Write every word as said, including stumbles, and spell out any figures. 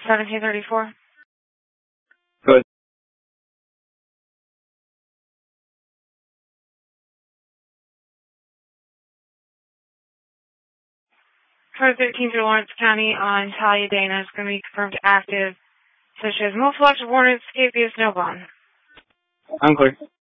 seventeen thirty-four. Good. Code thirteen through Lawrence County on Talia Dana is going to be confirmed active, such as multiple active warrants, escape via Snowbond. I'm clear.